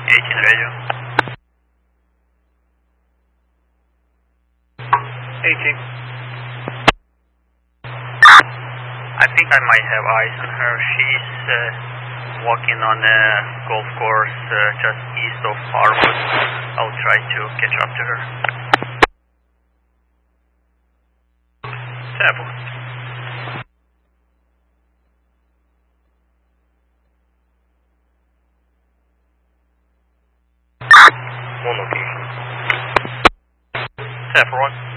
18 radio. 18. I think I might have eyes on her. She's walking on a golf course just east of Harwood. I'll try to catch up to her. 10-4. One location. 10-4-1.